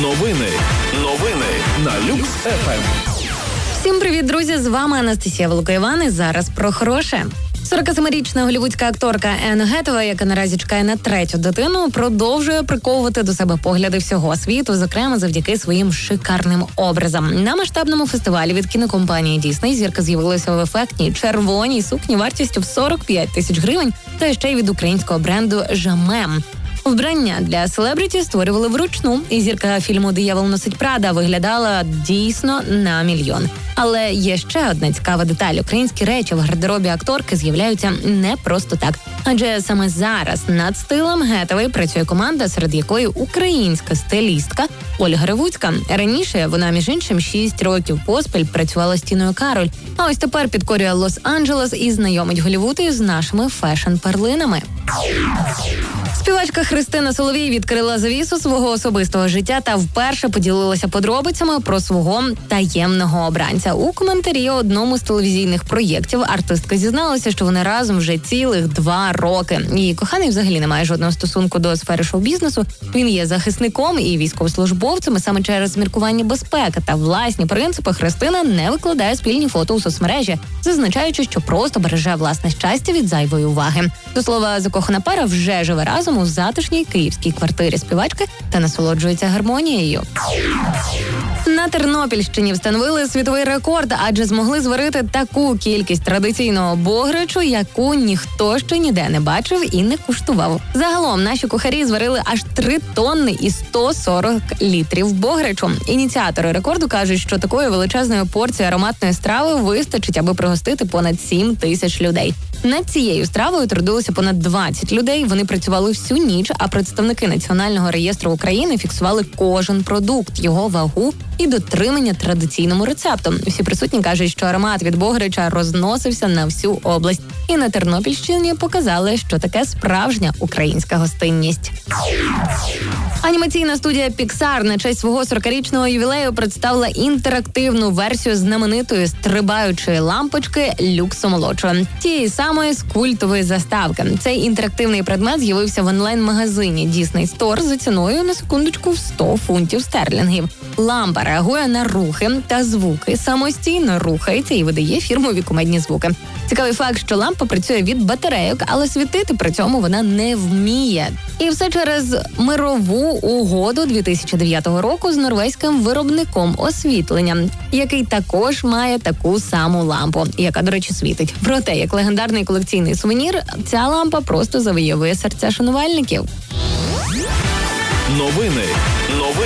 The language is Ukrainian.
Новини на Люкс ФМ. Всім привіт, друзі! З вами Анастасія Волокоєван і зараз про хороше. 47-річна голлівудська акторка Енн Гетевей, яка наразі чекає на третю дитину, продовжує приковувати до себе погляди всього світу, зокрема завдяки своїм шикарним образам. На масштабному фестивалі від кінокомпанії Disney зірка з'явилася в ефектній червоній сукні вартістю в 45 тисяч гривень, та ще й від українського бренду «Жамем». Вбрання для селебріті створювали вручну, і зірка фільму «Диявол носить Прада» виглядала дійсно на мільйон. Але є ще одна цікава деталь. Українські речі в гардеробі акторки з'являються не просто так. Адже саме зараз над стилем Гетевей працює команда, серед якої українська стилістка Ольга Ревуцька. Раніше вона, між іншим, 6 років поспіль працювала з Тіною Кароль. А ось тепер підкорює Лос-Анджелес і знайомить Голлівуд із нашими фешн-перлинами. Співачка Христина Соловій відкрила завісу свого особистого життя та вперше поділилася подробицями про свого таємного обранця. У коментарі одному з телевізійних проєктів артистка зізналася, що вони разом вже цілих 2 роки. Її коханий взагалі не має жодного стосунку до сфери шоу-бізнесу. Він є захисником і військовослужбовцем, і саме через міркування безпеки та власні принципи Христина не викладає спільні фото у соцмережі, зазначаючи, що просто береже власне щастя від зайвої уваги. До слова, закохана пара вже живе разом у затишній київській квартирі співачки та насолоджується гармонією. На Тернопільщині встановили світовий рекорд, адже змогли зварити таку кількість традиційного бограчу, яку ніхто ще ніде не бачив і не куштував. Загалом наші кухарі зварили аж 3 тонни і 140 літрів бограчу. Ініціатори рекорду кажуть, що такої величезної порції ароматної страви вистачить, аби пригостити понад 7 тисяч людей. Над цією стравою трудилося понад 20 людей. Вони працювали всю ніч, а представники Національного реєстру України фіксували кожен продукт, його вагу і дотримання традиційному рецепту. Всі присутні кажуть, що аромат від бограча розносився на всю область. І на Тернопільщині показали, що таке справжня українська гостинність. Анімаційна студія Pixar на честь свого 40-річного ювілею представила інтерактивну версію знаменитої стрибаючої лампочки Люксо-молодшого. Тієї самої з культової заставки. Цей інтерактивний предмет з'явився в онлайн-магазині Disney Store за ціною, на секундочку, в 100 фунтів стерлінгів. Лампа реагує на рухи та звуки, самостійно рухається і видає фірмові кумедні звуки. Цікавий факт, що лампа працює від батарейок, але світити при цьому вона не вміє. І все через мирову угоду 2009 року з норвезьким виробником освітлення, який також має таку саму лампу, яка, до речі, світить. Проте, як легендарний колекційний сувенір, ця лампа просто завойовує серця шанувальників. Новини